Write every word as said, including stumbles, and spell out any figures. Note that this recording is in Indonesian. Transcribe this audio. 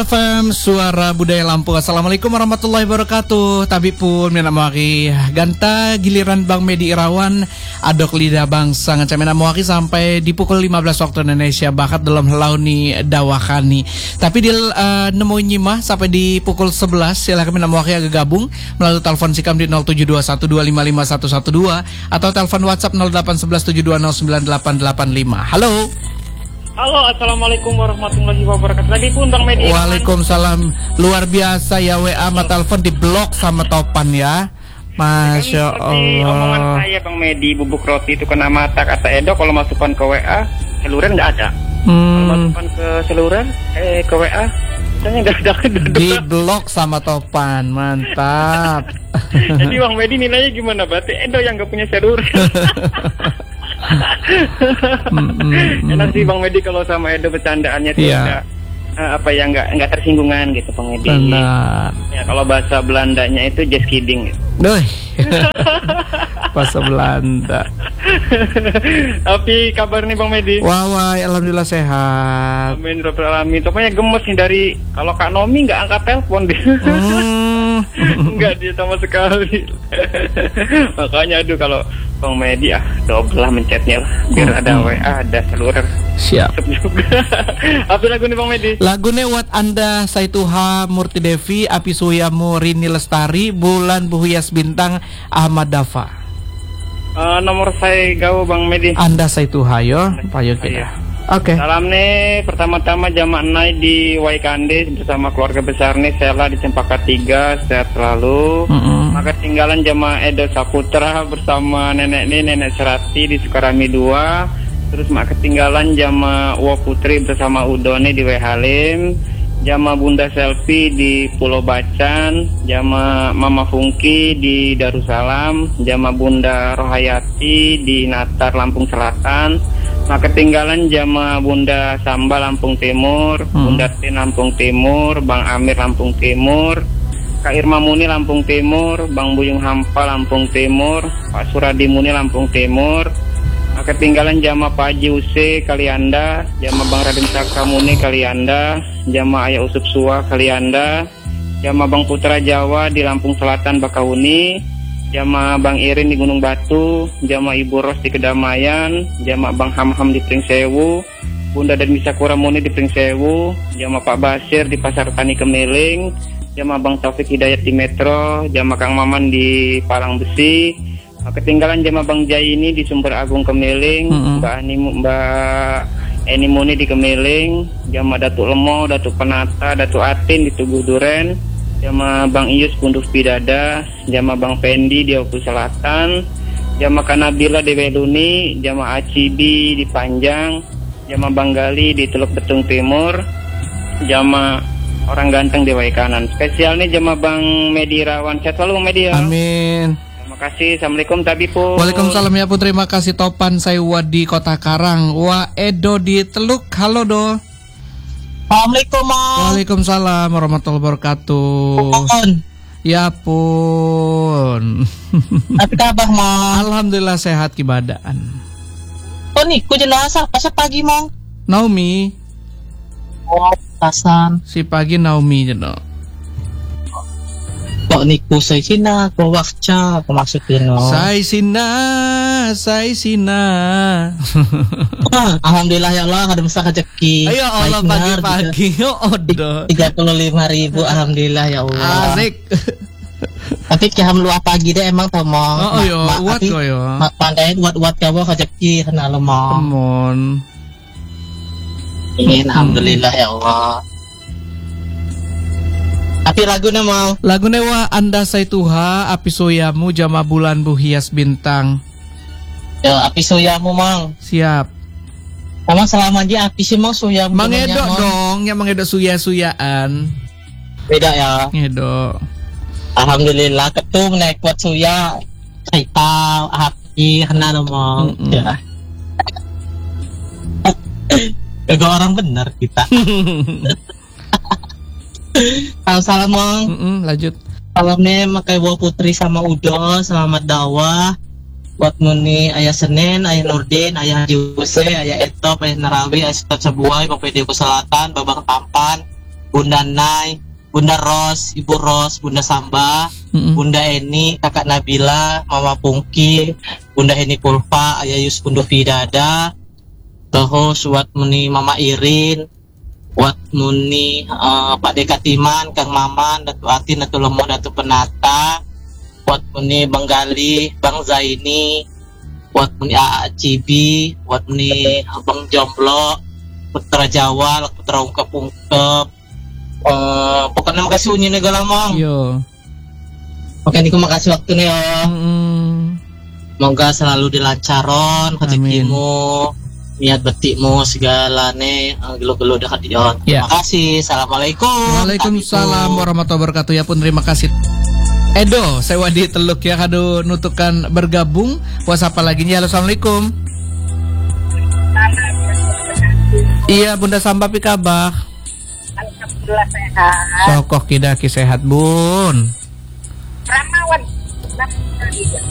F M Suara Budaya Lampung. Assalamualaikum warahmatullahi wabarakatuh. Tapi pun mina mawaki ganta giliran Bang Medi Irawan adok lidah bangsa ngecamina mawaki sampai di pukul lima belas waktu Indonesia bakat dalam launi dawakani. Tapi di uh, nemu nyimah sampai di pukul sebelas silakan mina mawaki agak gabung melalui telepon sikam di nol tujuh dua satu dua lima lima satu satu dua atau telepon WhatsApp nol delapan satu satu tujuh dua nol sembilan delapan delapan lima. Halo. Halo, assalamualaikum warahmatullahi wabarakatuh. Lagi pun Bang Medi. Waalaikumsalam. Luar biasa ya, W A sama telepon di blok sama Topan ya. Masya Allah. Omongan saya Bang Medi, bubuk roti itu kena mata kata Edo. Kalau masukkan ke W A seluruh nggak ada. Hmm. Kalau masukkan ke seluruh eh ke W A katanya nggak ada. Di blok sama Topan, mantap. Jadi Bang Medi nilainya gimana? Berarti Edo yang nggak punya seluruh. Enak sih Bang Medi kalau sama Edo bercandaannya tuh yeah. Enggak, uh, apa ya nggak nggak tersinggungan gitu Bang Medi. Benar. Ya kalau bahasa Belandanya itu just kidding. Gitu. Duh. Bahasa Belanda. Tapi kabar nih Bang Medi? Wah, wah, alhamdulillah sehat. Amin Rabbil alamin. Pokoknya gemes nih dari kalau Kak Nomi nggak angkat telepon dia. Hmm. Enggak dia sama sekali. Makanya aduh kalau Bang Medi ah double lah mencetnya lah biar hmm. ada W A ada seluruh. Siap. Apa lagu nih Bang Medi? Lagunya Wat Anda Saituha Murti Devi Api Suyamu Rini Lestari Bulan Buhias Bintang Ahmad Dafa. Uh, nomor saya gawe Bang Medi. Anda Saituha yo, payo kita. Oke. Okay. Salam nih pertama-tama jamaah Nai di Waikande bersama keluarga besar nih Sela di Cempaka tiga sehat selalu. Mm-hmm. Maka tinggalan jamaah Edo Saputra bersama nenek nih nenek Serati di Sukarami dua. Terus mak ketinggalan jamaah Uwa Putri bersama Udone di Wehalim. Jamaah Bunda Selfie di Pulau Bacan, jamaah Mama Fungki di Darussalam, jamaah Bunda Rohayati di Natar Lampung Selatan. Maka ketinggalan jamaah Bunda Samba Lampung Timur, hmm. Bunda Tin Lampung Timur, Bang Amir Lampung Timur, Kak Irma Muni Lampung Timur, Bang Buyung Hampa Lampung Timur, Pak Suradi Muni Lampung Timur. Maka ketinggalan jamaah Pak Haji Use Kalianda, jamaah Bang Raden Saka Muni Kalianda, jamaah Ayah Usup Suwa Kalianda, jamaah Bang Putra Jawa di Lampung Selatan Bakahuni, jamaah Bang Irin di Gunung Batu, jamaah Ibu Ros di Kedamaian, jamaah Bang Hamham di Pringsewu, Bunda dan Misakura Muni di Pringsewu, jamaah Pak Basir di Pasar Tani Kemiling, jamaah Bang Taufik Hidayat di Metro, jamaah Kang Maman di Palang Besi. Ketinggalan jamaah Bang Jaini di Sumber Agung Kemiling, mm-hmm. Mbak Ani Mbak Eni Muni di Kemiling, jamaah Datuk Lemo, Datuk Penata, Datuk Atin di Tugu Duren, jamaah Bang Ius Punduf Bidada, jamaah Bang Pendi di Oku Selatan, jamaah Kanabila di Weluni, jamaah Acibi di Panjang, jamaah Bang Gali di Teluk Betung Timur, jamaah Orang Ganteng di Waikanan. Spesial nih jamaah Bang Medi Irawan. Sehat selalu Bang Medi ya. Amin. Terima kasih. Assalamualaikum Tabi pun. Waalaikumsalam ya pun. Terima kasih Topan Saiwa di Kota Karang. Wa Edo di Teluk. Halo Do. Assalamualaikum Mang. Waalaikumsalam warahmatullahi wabarakatuh. Pun. Ya pun. Apa kabar Mang? Alhamdulillah sehat kibadaan. Oh nih, ku jenazah pas pagi Mang. Naomi. Oh, pasan. Si pagi Naomi jeno. Kok niku say sina ko wakca ko maksudin no. Say sina, say sina. Alhamdulillah ya Allah ada masa rezeki. Ayo Allah pagi-pagi yo odo. tiga puluh lima ribu alhamdulillah ya Allah. Asik. Tapi keham lu pagi deh emang tomo. Oh yo, wat ko yo. Mak pandai wat-wat kawo rezeki kana lo mo. Mon. Ingin alhamdulillah ya Allah. Tapi lagunya mau lagunya Wa Anda Saituha Api Soyamu Jama Bulan Buhias Bintang. Ya Api Soyamu Mang. Siap. Emang selama dia api sih Mang Soyamu. Mangedok dong, yang mangedok suya-suyaan. Beda ya. Ngedok. Alhamdulillah ketum naik kuat suya. Kaita api kena lo Mang. Mm-mm. Ya. Gak orang benar kita. Salam Mang. Lanjut. Salamnya makai Uwa Putri sama Udo. Selamat dakwah. Buat Muni Ayah Senin, Ayah Nurdin, Ayah Haji Use, Ayah Etop, Ayah Narawi, Ayah Setot Sebuai, Bapak Dewa Selatan, Babak Tampan, Bunda Nai, Bunda Ros, Ibu Ros, Bunda Samba, mm-hmm. Bunda Eni, Kakak Nabila, Mama Pungki, Bunda Eni Kulfa, Ayah Yus Kundo Vidada, terus buat muni Mama Irin, buat muni uh, Pak Dekatiman, Kang Maman, Datu Atin, Datu Lemo, Datu Penata, buat muni Bang Gali, Bang Zaini, buat muni A A Cibi, buat muni Bang Jomblo, Putra Jawa, Putra Ungkep-Ungkep. Uh, pokoknya makasih unyi negara mong. Yo. Oke, niku makasih waktu nih yo. Mm. Semoga selalu dilancaron rezekimu, niat betikmu segala nih gelo-gelo dekat yo. Yeah. Terima kasih. Assalamualaikum. Waalaikumsalam warahmatullahi wabarakatuh. Ya pun terima kasih. Edo, saya Wadi Teluk ya kado nutukan bergabung. Puas apa lagi nih? Halo, assalamualaikum. Iya, Bunda Samba pi kabar. Alhamdulillah sehat. Sokoh kidaki sehat bun. Ramawan.